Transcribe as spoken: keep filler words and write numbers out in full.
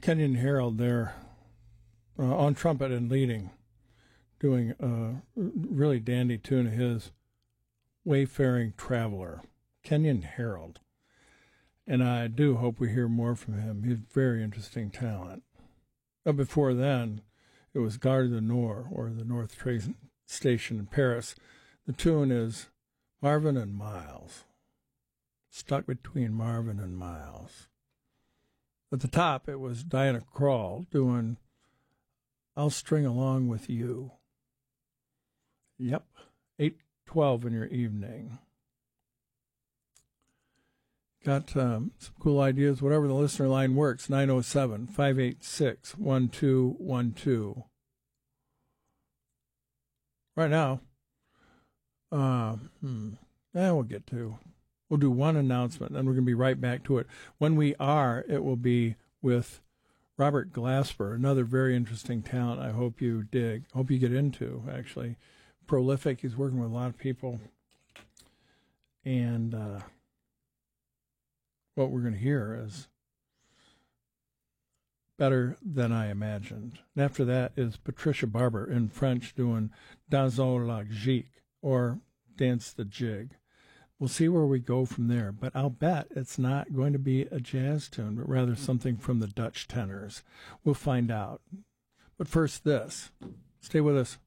Kenyon Harold there uh, on trumpet and leading, doing a really dandy tune of his, Wayfaring Traveler, Kenyon Harold. And I do hope we hear more from him. He's very interesting talent. But before then, it was Gare du Nord, or the North Train Station in Paris. The tune is Marvin and Miles. Stuck between Marvin and Miles. At the top, it was Diana Krall doing I'll String Along With You. Yep, eight twelve in your evening. Got um, some cool ideas, whatever the listener line works, nine oh seven, five eight six, one two one two. Right now, uh, hmm, eh, we'll get to, we'll do one announcement, then we're going to be right back to it. When we are, it will be with Robert Glasper, another very interesting talent I hope you dig, hope you get into, actually. Prolific, he's working with a lot of people. And uh, what we're going to hear is Better Than I Imagined. And after that is Patricia Barber in French doing Danser la Gigue, or Dance the Jig. We'll see where we go from there, but I'll bet it's not going to be a jazz tune, but rather something from the Dutch tenors. We'll find out. But first this. Stay with us.